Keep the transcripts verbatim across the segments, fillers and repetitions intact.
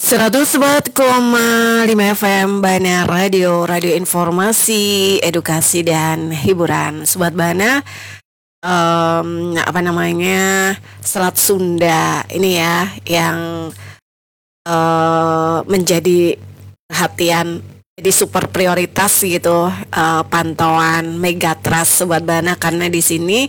seratus empat koma lima F M Bana Radio, radio informasi, edukasi dan hiburan. Sobat Bana, um, apa namanya, Selat Sunda ini ya yang uh, menjadi perhatian, jadi super prioritas gitu, uh, pantauan Megatrust Sobat Bana, karena di sini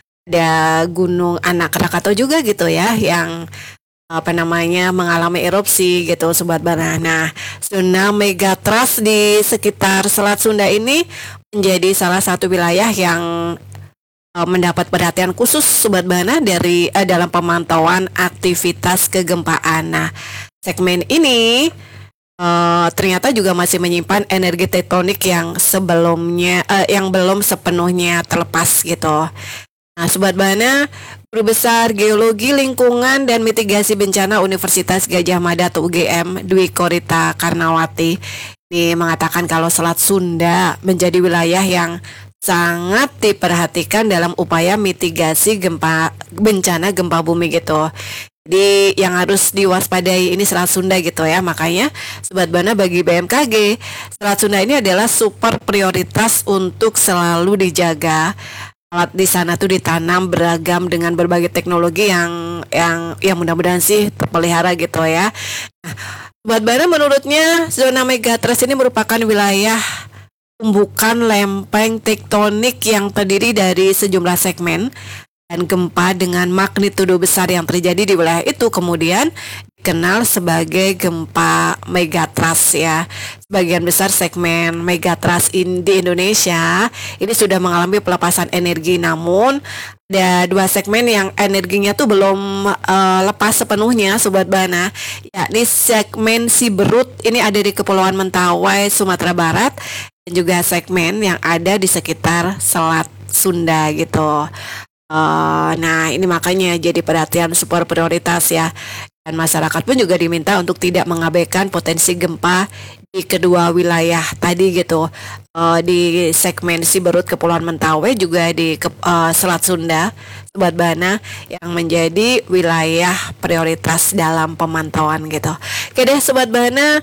ada Gunung Anak Rakatau juga gitu ya yang apa namanya mengalami erupsi gitu Sobat Bana. Nah, zona Megatrust di sekitar Selat Sunda ini menjadi salah satu wilayah yang uh, mendapat perhatian khusus Sobat Bana dari uh, dalam pemantauan aktivitas kegempaan. Nah, segmen ini uh, ternyata juga masih menyimpan energi tektonik yang sebelumnya uh, yang belum sepenuhnya terlepas gitu. Nah, Sobat Bana, Guru Besar Geologi Lingkungan dan Mitigasi Bencana Universitas Gadjah Mada atau U G M Dwi Korita Karnawati ini mengatakan kalau Selat Sunda menjadi wilayah yang sangat diperhatikan dalam upaya mitigasi gempa bencana gempa bumi gitu. Jadi yang harus diwaspadai ini Selat Sunda gitu ya. Makanya Sobat Bana, bagi B M K G, Selat Sunda ini adalah super prioritas untuk selalu dijaga. Alat di sana tuh ditanam beragam dengan berbagai teknologi yang yang yang mudah-mudahan sih terpelihara gitu ya. Nah, Sobat Bana, menurutnya zona Megatrust ini merupakan wilayah tumbukan lempeng tektonik yang terdiri dari sejumlah segmen dan gempa dengan magnitudo besar yang terjadi di wilayah itu kemudian dikenal sebagai gempa Megatrust ya. Sebagian besar segmen Megatrust in, di Indonesia ini sudah mengalami pelepasan energi, namun ada dua segmen yang energinya tuh belum uh, lepas sepenuhnya Sobat Bana, yakni segmen Siberut ini ada di Kepulauan Mentawai, Sumatera Barat, dan juga segmen yang ada di sekitar Selat Sunda gitu. Uh, nah ini makanya jadi perhatian super prioritas ya. Dan masyarakat pun juga diminta untuk tidak mengabaikan potensi gempa di kedua wilayah tadi gitu, uh, di segmen Siberut Kepulauan Mentawai juga di ke, uh, Selat Sunda Sobat Bana yang menjadi wilayah prioritas dalam pemantauan gitu. Oke deh Sobat Bana,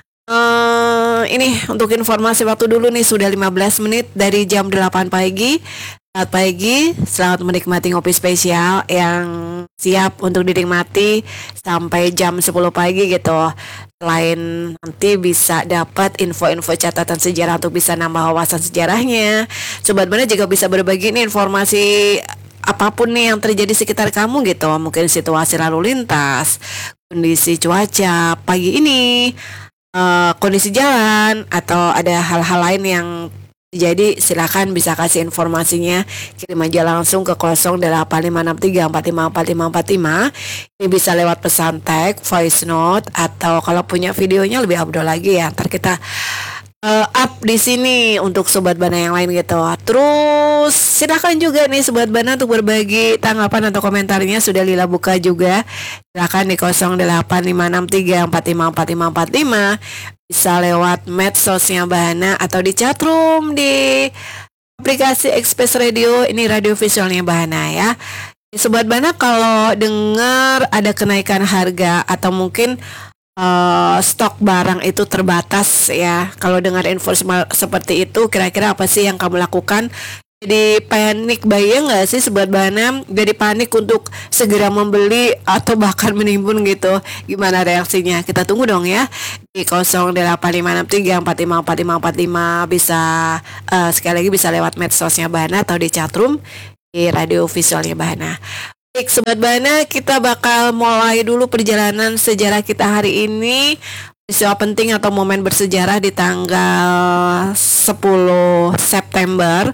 uh, ini untuk informasi waktu dulu nih sudah lima belas menit dari jam delapan pagi. Selamat pagi, selamat menikmati ngopi spesial yang siap untuk dinikmati sampai jam sepuluh pagi gitu. Selain nanti bisa dapat info-info catatan sejarah untuk bisa nambah wawasan sejarahnya, Sobat Bana juga bisa berbagi nih informasi apapun nih yang terjadi sekitar kamu gitu. Mungkin situasi lalu lintas, kondisi cuaca pagi ini, uh, kondisi jalan, atau ada hal-hal lain yang jadi silakan bisa kasih informasinya, kirim aja langsung ke nol delapan lima enam tiga empat lima empat lima empat lima. Ini bisa lewat pesan tag, voice note, atau kalau punya videonya lebih abdol lagi ya. Ntar kita uh, up di sini untuk Sobat Bana yang lain gitu. Terus silakan juga nih Sobat Bana untuk berbagi tanggapan atau komentarnya, sudah Lila buka juga. Silakan di nol delapan lima enam tiga empat lima empat lima empat lima. Bisa lewat medsosnya Bana atau di chatroom di aplikasi Express Radio, ini radio visualnya Bana ya. Sobat Bana, kalau dengar ada kenaikan harga atau mungkin uh, stok barang itu terbatas ya, kalau dengar info seperti itu, kira-kira apa sih yang kamu lakukan? Jadi panik buying nggak sih Sobat Bana? Jadi panik untuk segera membeli atau bahkan menimbun gitu? Gimana reaksinya? Kita tunggu dong ya di nol delapan lima enam tiga empat lima empat lima empat lima. Bisa uh, sekali lagi bisa lewat medsosnya Bana atau di chatroom di radio visualnya Bana. Baik Sobat Bana, kita bakal mulai dulu perjalanan sejarah kita hari ini. Peristiwa penting atau momen bersejarah di tanggal sepuluh September.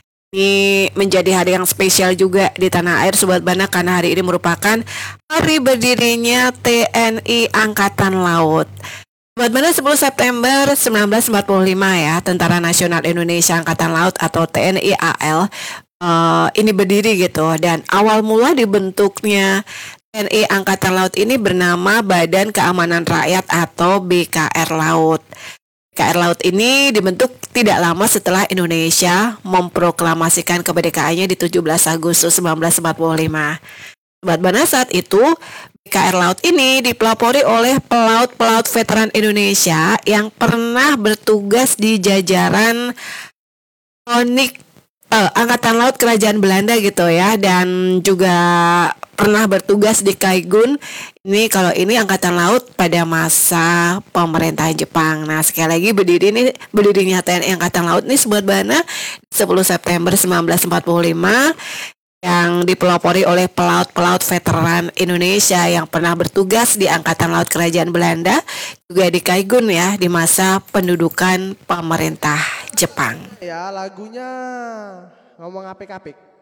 Ini menjadi hari yang spesial juga di tanah air Sobat Bana, karena hari ini merupakan hari berdirinya T N I Angkatan Laut. Sobat Bana, sepuluh September seribu sembilan ratus empat puluh lima ya, Tentara Nasional Indonesia Angkatan Laut atau T N I A L uh, ini berdiri gitu. Dan awal mula dibentuknya T N I Angkatan Laut ini bernama Badan Keamanan Rakyat atau B K R Laut. B K R Laut ini dibentuk tidak lama setelah Indonesia memproklamasikan kemerdekaannya di tujuh belas Agustus seribu sembilan ratus empat puluh lima. Sobat Bana, saat itu K R Laut ini dipelopori oleh pelaut-pelaut veteran Indonesia yang pernah bertugas di jajaran Konik eh, Angkatan Laut Kerajaan Belanda gitu ya, dan juga pernah bertugas di Kaigun. Ini kalau ini Angkatan Laut pada masa pemerintahan Jepang. Nah, sekali lagi berdiri ini berdirinya T N I Angkatan Laut ini Sobat Bana sepuluh September sembilan belas empat puluh lima, yang dipelopori oleh pelaut-pelaut veteran Indonesia yang pernah bertugas di Angkatan Laut Kerajaan Belanda, juga di Kaigun ya, di masa pendudukan pemerintah Jepang. Ya, lagunya ngomong apik-apik.